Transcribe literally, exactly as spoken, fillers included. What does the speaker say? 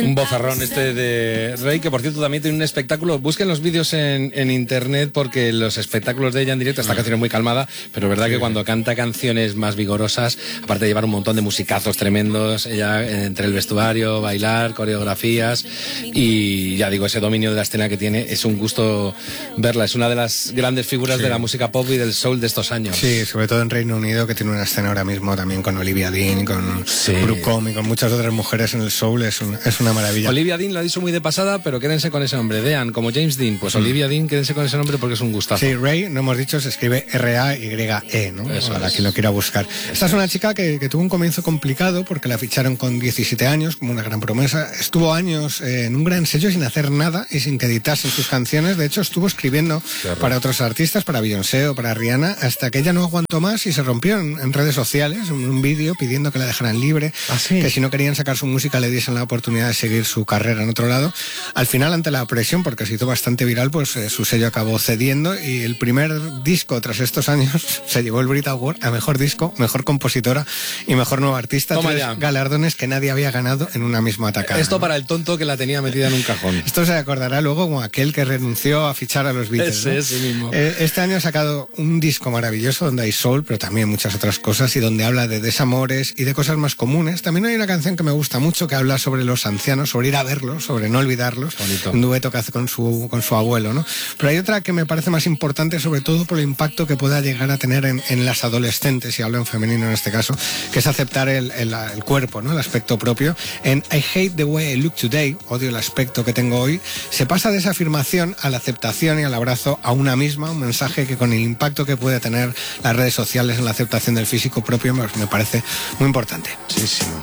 Un bozarrón este de Rey, que por cierto también tiene un espectáculo. Busquen los vídeos en, en internet, porque los espectáculos de ella en directo, esta canción es muy calmada, pero es verdad que cuando canta canciones más vigorosas, aparte de llevar un montón de musicazos tremendos, ella entre el vestuario, bailar, coreografías, y ya digo, ese dominio de la escena que tiene, es un gusto verla. Es una de las grandes figuras sí. de la música pop y del soul de estos años. Sí, sobre todo en Reino Unido, que tiene una escena ahora mismo también con Olivia Dean, con sí. Brooke Combs y con muchas otras mujeres en el soul. Es, un, es una maravilla. Olivia Dean lo ha dicho muy de pasada, pero quédense con ese nombre. Dean, como James Dean, pues mm. Olivia Dean, quédense con ese nombre porque es un gustazo. Sí, Ray, no hemos dicho, se escribe R A Y E, ¿no? Eso para es. quien lo quiera buscar. Esta es una chica que, que tuvo un comienzo complicado porque la ficharon con diecisiete años, como una gran promesa. Estuvo años eh, en un gran sello sin hacer nada y sin que editasen sus canciones. De hecho, estuvo escribiendo para otros artistas, para Beyoncé o para Rihanna, hasta que ella no aguantó más y se rompió en, en redes sociales, en un vídeo pidiendo que la dejaran libre, ¿Ah, sí? que si no querían sacar su música le diesen la oportunidad de seguir su carrera en otro lado. Al final, ante la presión, porque se hizo bastante viral, pues eh, su sello acabó cediendo y el primer disco tras estos años se llevó el Brit Award a mejor disco, mejor compositora y mejor nueva artista. Toma tres ya. galardones que nadie había ganado en una misma atacada. Esto ¿no? para el tonto que la tenía metida en un cajón. Esto se acordará luego como aquel que renunció a fichar a los Beatles. Ese, ¿no? ese mismo. Eh, este año ha sacado un disco maravilloso donde hay soul, pero también muchas otras cosas, y donde habla de desamores y de cosas más comunes. También hay una canción que me gusta mucho que habla sobre los ancianos, sobre ir a verlos, sobre no olvidarlos. Bonito. Un dueto que hace con su, con su abuelo, ¿no? Pero hay otra que me parece más importante, sobre todo por el impacto que pueda llegar a tener en, en las adolescentes, y hablo en femenino en este caso, que es aceptar el, el, el cuerpo, ¿no? El aspecto propio. En I Hate the Way I Look Today, odio el aspecto que tengo hoy, se pasa de esa afirmación a la aceptación y al abrazo a una misma, un mensaje que con el impacto que puede tener las redes sociales en la aceptación del físico propio me parece muy importante. Muchísimo.